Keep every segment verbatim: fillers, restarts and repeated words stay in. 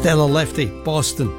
Stella Lefty, Boston.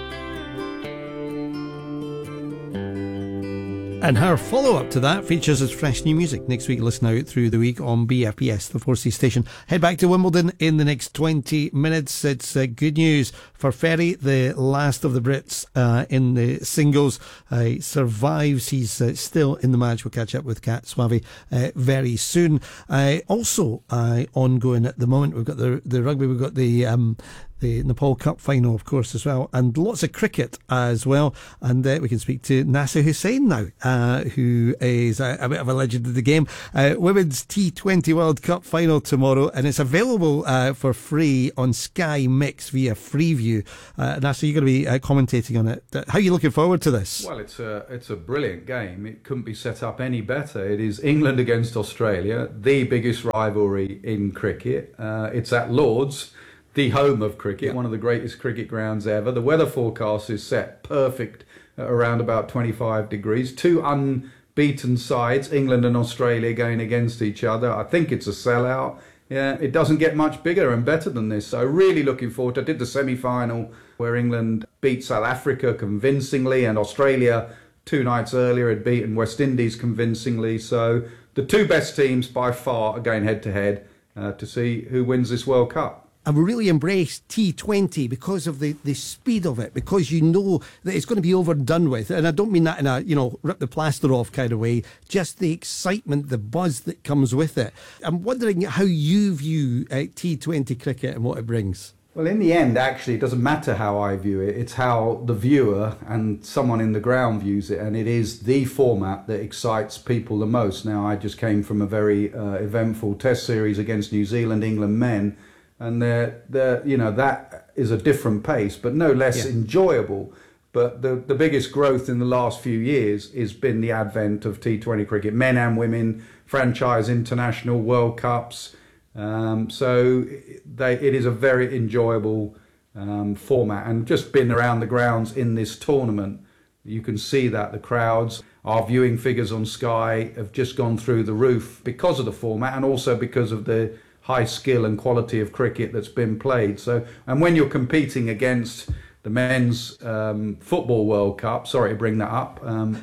And her follow-up to that features as fresh new music next week. Listen out through the week on B F P S, the four C station. Head back to Wimbledon in the next twenty minutes. It's uh, good news for Ferry, the last of the Brits uh, in the singles. Uh, survives. He's uh, still in the match. We'll catch up with Kat Suave uh, very soon. Uh, also uh, ongoing at the moment, we've got the the rugby. We've got the um, the Nepal Cup final, of course, as well, and lots of cricket as well. And uh, we can speak to Nasser Hussain now, uh, who is a, a bit of a legend of the game. Uh, Women's T twenty World Cup final tomorrow, and it's available uh, for free on Sky Mix via Freeview. Uh, Nasser, you're going to be uh, commentating on it. How are you looking forward to this? Well, it's a it's a brilliant game. It couldn't be set up any better. It is England against Australia, the biggest rivalry in cricket. Uh, it's at Lord's, the home of cricket, one of the greatest cricket grounds ever. The weather forecast is set perfect at around about twenty-five degrees. Two unbeaten sides, England and Australia, going against each other. I think it's a sellout. Yeah, it doesn't get much bigger and better than this. So really looking forward to it. I did the semi-final where England beat South Africa convincingly, and Australia two nights earlier had beaten West Indies convincingly. So the two best teams by far are going head-to-head uh, to see who wins this World Cup. And we really embrace T twenty because of the, the speed of it, because you know that it's going to be over and done with. And I don't mean that in a, you know, rip the plaster off kind of way, just the excitement, the buzz that comes with it. I'm wondering how you view uh, T twenty cricket and what it brings. Well, in the end, actually, it doesn't matter how I view it. It's how the viewer and someone in the ground views it. And it is the format that excites people the most. Now, I just came from a very uh, eventful test series against New Zealand, England men. And they're, they're, you know, that is a different pace, but no less yeah. enjoyable. But the, the biggest growth in the last few years has been the advent of T twenty cricket, men and women, franchise international World Cups. Um, so they, it is a very enjoyable um, format. And just been around the grounds in this tournament, you can see that the crowds, our viewing figures on Sky have just gone through the roof because of the format and also because of the high skill and quality of cricket that's been played. So, and when you're competing against the men's um, football World Cup, sorry to bring that up. Um,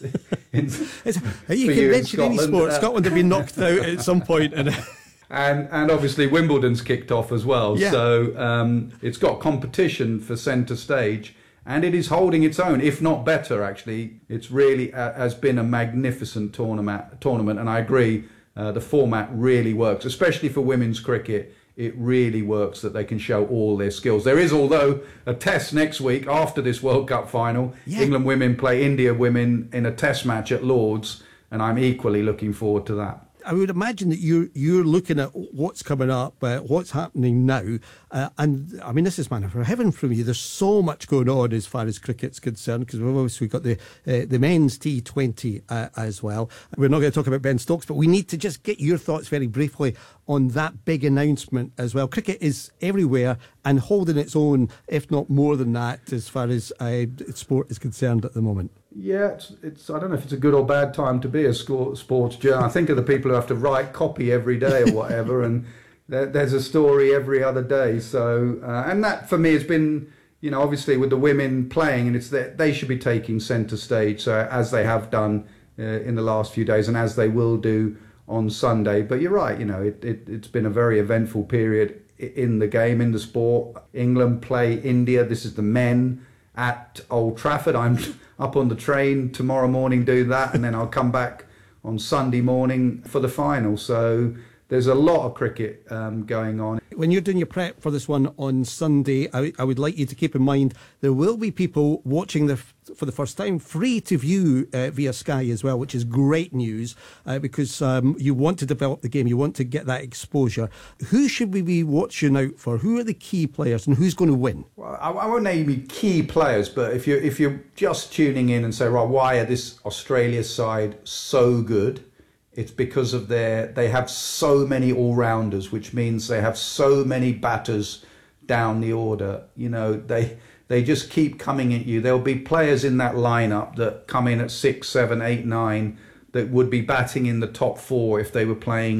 in, you can mention any sport. Uh, Scotland have been knocked out at some point. And, and and obviously Wimbledon's kicked off as well. Yeah. So um, it's got competition for centre stage. And it is holding its own, if not better, actually. It's really uh, has been a magnificent tournament, tournament, and I agree. Uh, the format really works, especially for women's cricket. It really works that they can show all their skills. There is, although, a test next week after this World Cup final. Yeah. England women play India women in a test match at Lord's, and I'm equally looking forward to that. I would imagine that you're, you're looking at what's coming up, uh, what's happening now. Uh, and, I mean, this is manna for heaven from you. There's so much going on as far as cricket's concerned, because we've obviously got the uh, the men's T twenty uh, as well. We're not going to talk about Ben Stokes, but we need to just get your thoughts very briefly on that big announcement as well. Cricket is everywhere and holding its own, if not more than that, as far as uh, sport is concerned at the moment. Yeah, it's, it's. I don't know if it's a good or bad time to be a sports journalist. I think of the people who have to write copy every day or whatever, and there, there's a story every other day. So, uh, and that for me has been, you know, obviously with the women playing, and it's that they should be taking centre stage, so as they have done uh, in the last few days, and as they will do on Sunday. But you're right, you know, it, it it's been a very eventful period in the game, in the sport. England play India. This is the men at Old Trafford. I'm up on the train tomorrow morning, do that, and then I'll come back on Sunday morning for the final. So there's a lot of cricket um, going on. When you're doing your prep for this one on Sunday, I, I would like you to keep in mind there will be people watching the for the first time, free to view uh, via Sky as well, which is great news uh, because um, you want to develop the game, you want to get that exposure. Who should we be watching out for? Who are the key players and who's going to win? Well, I, I won't name you key players, but if you're, if you're just tuning in and say, right, why are this Australia side so good? It's because of their, they have so many all-rounders, which means they have so many batters down the order. You know, they they just keep coming at you. There'll be players in that lineup that come in at six, seven, eight, nine that would be batting in the top four if they were playing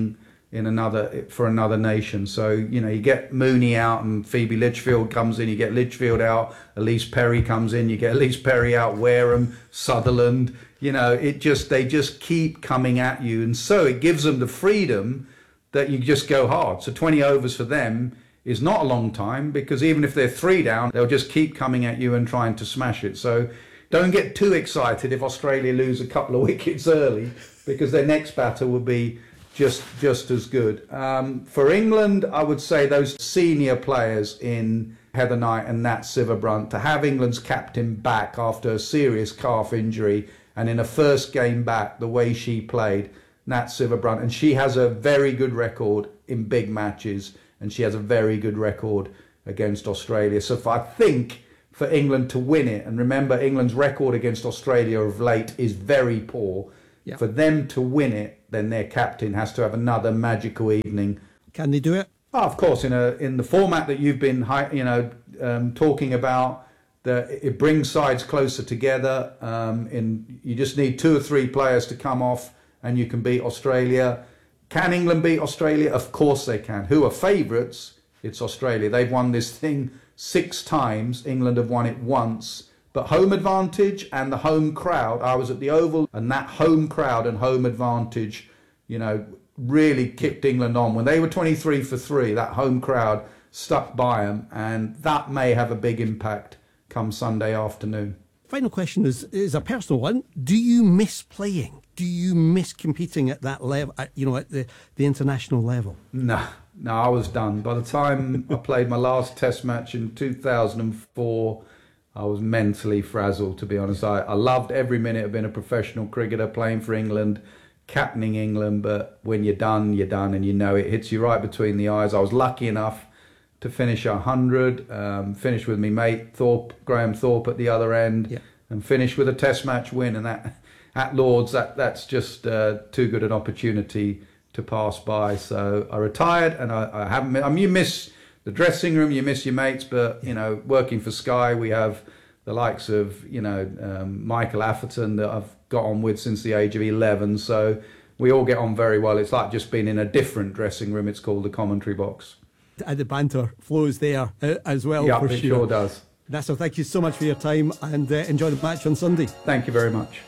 in another for another nation. So, you know, you get Mooney out and Phoebe Litchfield comes in, you get Litchfield out, Elise Perry comes in, you get Elise Perry out, Wareham, Sutherland, you know, it just, they just keep coming at you. And so it gives them the freedom that you just go hard. So twenty overs for them is not a long time, because even if they're three down, they'll just keep coming at you and trying to smash it. So don't get too excited if Australia lose a couple of wickets early, because their next batter will be just just as good. Um, for England, I would say those senior players in Heather Knight and Nat Sciver-Brunt, to have England's captain back after a serious calf injury and in a first game back, the way she played, Nat Sciver-Brunt, and she has a very good record in big matches, and she has a very good record against Australia. So if I think for England to win it, and remember England's record against Australia of late is very poor, yeah. For them to win it, then their captain has to have another magical evening. Can they do it? Oh, of course, in a in the format that you've been, you know, um, talking about, that it brings sides closer together. Um, in you just need two or three players to come off, and you can beat Australia. Can England beat Australia? Of course they can. Who are favourites? It's Australia. They've won this thing six times. England have won it once. But home advantage and the home crowd. I was at the Oval, and that home crowd and home advantage, you know, really kicked England on. When they were twenty-three for three, that home crowd stuck by them, and that may have a big impact come Sunday afternoon. Final question is, is a personal one. Do you miss playing? Do you miss competing at that level, at, you know, at the, the international level? No, no, I was done. By the time I played my last test match in two thousand four, I was mentally frazzled, to be honest. I, I loved every minute of being a professional cricketer, playing for England, captaining England, but when you're done, you're done, and you know it hits you right between the eyes. I was lucky enough to finish one hundred, um, finish with me mate Thorpe, Graham Thorpe at the other end, yeah. and finish with a test match win. And that at Lords, that that's just uh, too good an opportunity to pass by. So I retired, and I, I haven't. I mean, you miss the dressing room, you miss your mates, but you know, working for Sky, we have the likes of you know um, Michael Atherton that I've got on with since the age of eleven. So we all get on very well. It's like just being in a different dressing room. It's called the commentary box. And the banter flows there uh, as well. Yeah, for it sure. sure does. Nasser, thank you so much for your time, and uh, enjoy the match on Sunday. Thank you very much.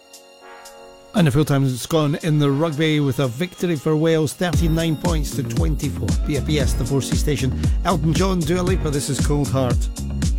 And the full-time has gone in the rugby with a victory for Wales, thirty-nine points to twenty-four. B F B S, the four C station. Elton John, Dua Lipa, this is Cold Heart.